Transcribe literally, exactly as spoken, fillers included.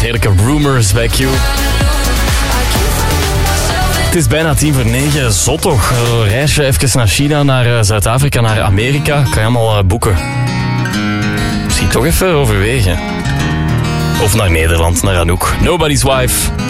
heerlijke Rumors bij Q. Het is bijna tien voor negen. Zot toch? Een reisje even naar China, naar uh, Zuid-Afrika, naar Amerika. Kan je allemaal uh, boeken. Misschien toch even overwegen. Of naar Nederland, naar Anouk. Nobody's Wife.